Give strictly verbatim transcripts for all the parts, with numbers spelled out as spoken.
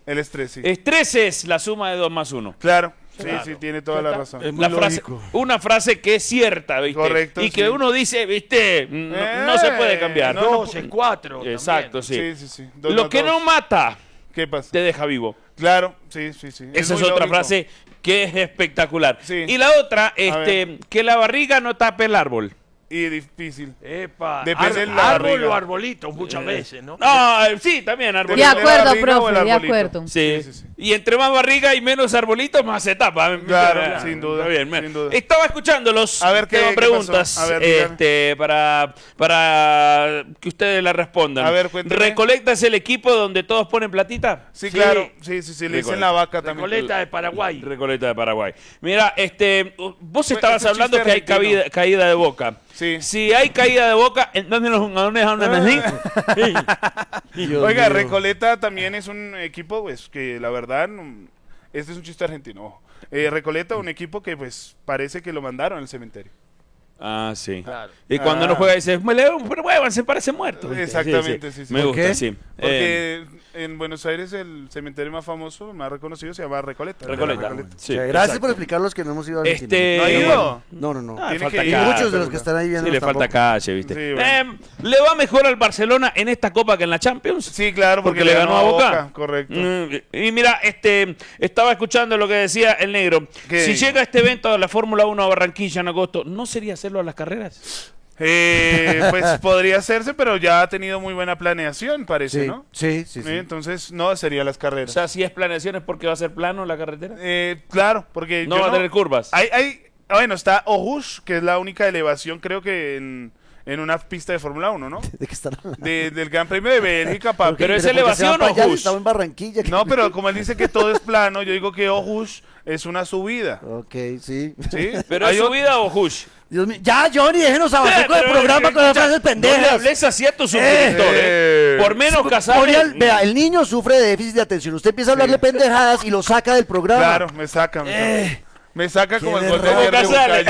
El estrés, sí. Estrés es la suma de dos más uno. Claro, sí, Claro. sí, tiene toda la razón. Es muy La frase, lógico. una frase que es cierta, ¿viste? Correcto, y que sí. uno dice, ¿viste? No, Eh, no se puede cambiar. no, Dos, es cuatro. Exacto, sí. Sí, sí, sí. Dos Lo más que dos. no mata, ¿Qué pasa? te deja vivo. Claro, sí, sí, sí. Esa es muy otra lógico. frase que es espectacular. Sí. Y la otra, este, que la barriga no tape el árbol. Y difícil. Epa, Depende ar- de la árbol barriga. o arbolito, muchas veces, ¿no? No, sí, también árbol. De Depende la acuerdo, barriga o el profe, de arbolito. acuerdo. Sí. Sí, sí, sí. Y entre más barriga y menos arbolitos, más se tapa. Claro, Ah, sin duda, está bien, sin duda. Estaba escuchándolos. A ver, ¿qué- tengo qué preguntas pasó? A ver, dígame. este, para, para que ustedes la respondan. A ver, cuénteme. ¿Recolecta es el equipo donde todos ponen platita? Sí, Sí. claro. Sí, sí, sí. Le dicen Recoleta. la vaca también. Recoleta de Paraguay. Recoleta de Paraguay. Mira, este, vos Fue- estabas ese hablando chiste que hay argentino. caída, caída de boca. Sí. Si hay caída de boca, ¿en dónde los jugadores andan así? Dios Oiga, mío. Recoleta también es un equipo, pues, que la verdad, mm, este es un chiste argentino. ojo. Eh, Recoleta, un equipo que, pues, parece que lo mandaron al cementerio. Ah, sí. Claro. Y cuando Ah. no juega dice, "Me le- pero muevan, se parece muerto". ¿viste? Exactamente, sí, sí. Me ¿Por gusta, qué? sí. Eh, Porque en Buenos Aires el cementerio más famoso, más reconocido, se llama Recoleta. Recoleta. Recoleta. Sí, O sea, gracias exacto. por explicar los que no hemos ido a Argentina. Este, ¿No ha ido? No, no, no. Ah, Tiene falta que y ir. calle. muchos de los que están ahí viendo Sí, le falta calle, ¿viste? Sí, bueno. Eh, ¿Le va mejor al Barcelona en esta Copa que en la Champions? Sí, claro, porque, Porque le ganó a Boca. Correcto. Mm, y mira, este, estaba escuchando lo que decía el negro. ¿Qué? Si llega este evento de la Fórmula uno a Barranquilla en agosto, ¿no sería hacerlo a las carreras? Eh, pues podría hacerse, pero ya ha tenido muy buena planeación, parece, Sí, ¿no? sí, sí, sí. Eh, Entonces, no, sería las O carreras. sea, si es planeación es porque va a ser plano la carretera. Eh, claro, porque No yo va a tener curvas. Hay, hay, bueno, está Ojush, que es la única elevación, creo que en, en una pista de Fórmula uno, ¿no? ¿De qué están hablando? De- del Gran Premio de Bélgica, papi. Pero es ¿por qué se elevación van para o allá si Bush? Estaba en Barranquilla. No, pero como él dice que todo es plano, yo digo que Ojush es una subida. Ok, sí. ¿Sí? ¿Pero Hay es ot- subida o hush? Dios mío. Ya, Johnny, déjenos avanzar con el Pero, programa eh, con las ya, frases No le pendejas. hables así a tu suscriptor, Eh. ¿eh? Por menos casado. Oriol, vea, el niño sufre de déficit de atención. Usted empieza a hablarle Sí. pendejadas y lo saca del programa. Claro, me saca. Me saca, Eh. me saca como Qué el gol de berraco. ayer de ¿Cómo Casale?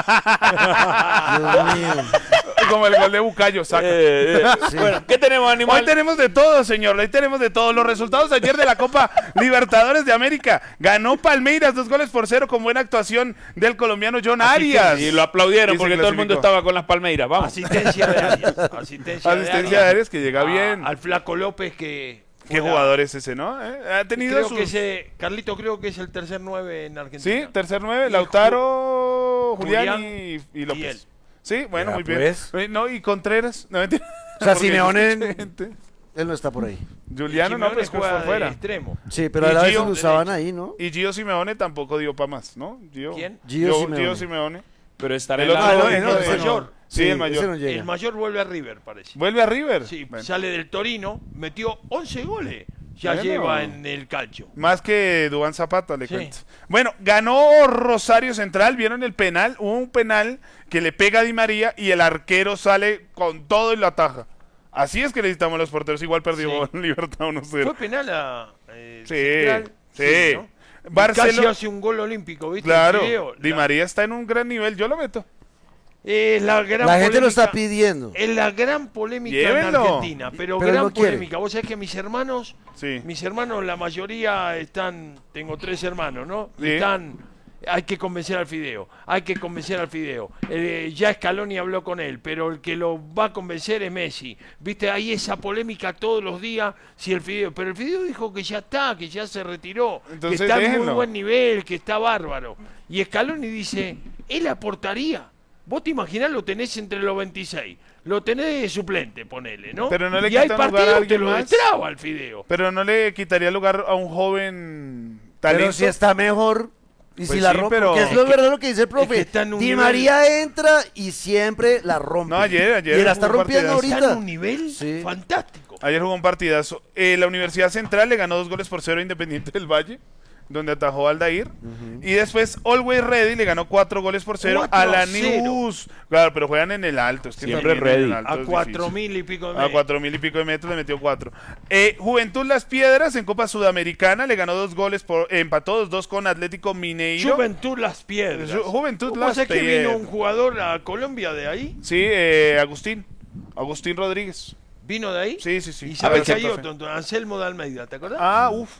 Bucayo. Dios mío. Como el gol de Bucayo, saca. Eh, eh. Sí. Bueno, ¿qué tenemos, animal? Hoy tenemos de todo, señor. Hoy tenemos de todo. Los resultados ayer de la Copa Libertadores de América. Ganó Palmeiras dos goles por cero con buena actuación del colombiano John Arias. Y lo aplaudieron Y se porque todo el mundo clasificó. estaba con las palmeiras. Vamos. Asistencia de Arias. Asistencia, Asistencia de Arias, que llega a- bien. Al Flaco López que... Qué fue jugador es ese, ¿no? ¿Eh? Ha a- tenido Creo sus... que ese... Carlito creo que es el tercer nueve en Argentina. Sí, tercer nueve, Y Lautaro, Ju- Julián, Julián y, y y López. él. Sí, bueno, Ya, muy bien. pues. Eh, No, y Contreras. No, mentira. O sea, Porque Simeone- mucha gente. Él no está por ahí. Juliano no, Simeone pero es que juega fue de fuera. extremo. Sí, pero Y a la vez Gio, lo usaban derecho. ahí, ¿no? Y Gio Simeone tampoco dio para más, ¿no? Gio, ¿Quién? Gio Gio Simeone. Gio Simeone. Pero estará El en otro la... Ah, no, gol, no, el ese no. mayor. Sí, el mayor. ese no llega. El mayor vuelve a River, parece. Vuelve a River. Sí, Bueno. sale del Torino, metió once goles. Ya Bueno. lleva en el calcio. Más que Duván Zapata, le Sí. cuento. Bueno, ganó Rosario Central. ¿Vieron el penal? Hubo un penal que le pega a Di María y el arquero sale con todo y lo ataja. Así es que necesitamos los porteros. Igual perdió Sí. Libertad uno Fue cero. penal a eh, Sí, Central. sí. ¿no? Y Barcelona- Casi hace un gol olímpico, ¿viste? Claro, El video. Di La- María está en un gran nivel. Yo lo meto. Es la gran La gente lo polémica- está pidiendo. Es la gran polémica Llévenlo. en Argentina, pero, Pero gran no quiere. polémica. Vos sabés que mis hermanos, Sí. mis hermanos, la mayoría están, tengo tres hermanos, ¿no? Y Sí. están, hay que convencer al Fideo, hay que convencer al Fideo. Eh, ya Scaloni habló con él, pero el que lo va a convencer es Messi. Viste, hay esa polémica todos los días, si el Fideo, pero el Fideo dijo que ya está, que ya se retiró, Entonces, que está en muy déjenlo. buen nivel, que está bárbaro. Y Scaloni dice, él aportaría. Vos te imaginás, lo tenés entre los veintiséis. Lo tenés de suplente, ponele, ¿no? Pero no le y hay quita lugar a partidos que alguien lo más. destraba al Fideo. Pero no le quitaría lugar a un joven talento. Pero si está mejor. Y Pues si la sí, rompe, pero- porque es lo Es que- verdad lo que dice el profe. es que está en un Di nivel- María entra y siempre la rompe. No, ayer- ayer Y la jugó está un rompiendo partidazo. Está ahorita. en un nivel Sí. fantástico. Ayer jugó un partidazo. Eh, la Universidad Central le ganó dos goles por cero a Independiente del Valle, donde atajó a Aldair. Y después Always Ready le ganó cuatro goles por cero cuatro a a la cero. News. Claro, pero juegan en el alto. Es que Siempre también en el ready. alto A es cuatro difícil. mil y pico de A metros. cuatro mil y pico de metros le metió cuatro. Eh, Juventud Las Piedras en Copa Sudamericana le ganó dos goles, por, eh, empató dos dos con Atlético Mineiro. Juventud Las Piedras. Ju- Juventud ¿Vos Las sabés que vino Piedras. un jugador a Colombia de ahí? Sí, eh, Agustín. Agustín Rodríguez. ¿Vino de ahí? Sí, sí, sí. Y A sabés ver, que hay profe. otro, Anselmo de Almeida, ¿te acordás? Ah, uff.